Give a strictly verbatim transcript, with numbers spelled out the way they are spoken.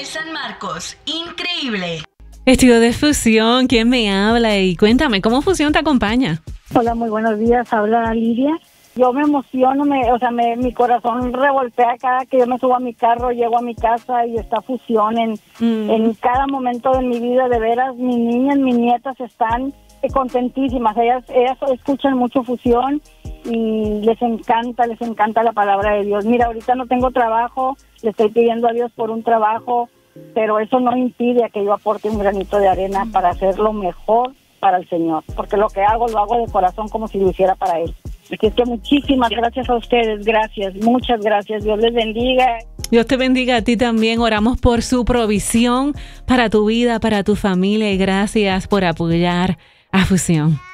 San Marcos, increíble. Estudio de Fusión, ¿quién me habla? Y cuéntame, ¿cómo Fusión te acompaña? Hola, muy buenos días, habla Lidia. Yo me emociono, me, o sea, me, mi corazón revoltea cada que yo me subo a mi carro, llego a mi casa y está Fusión en, mm. en cada momento de mi vida, de veras, mis niñas, mis nietas están contentísimas, ellas, ellas escuchan mucho Fusión y les encanta, les encanta la palabra de Dios. Mira, ahorita no tengo trabajo, le estoy pidiendo a Dios por un trabajo, pero eso no impide a que yo aporte un granito de arena para hacerlo mejor para el Señor, porque lo que hago, lo hago de corazón como si lo hiciera para Él. Así es que muchísimas gracias a ustedes, gracias, muchas gracias, Dios les bendiga. Dios te bendiga a ti también, oramos por su provisión para tu vida, para tu familia y gracias por apoyar a Fusión.